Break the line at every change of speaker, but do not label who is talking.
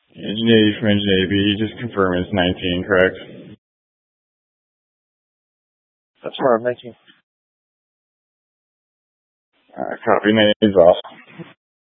Engineer from Engineer B, just confirm it's 19, correct?
That's where I'm making.
Copy, name is off.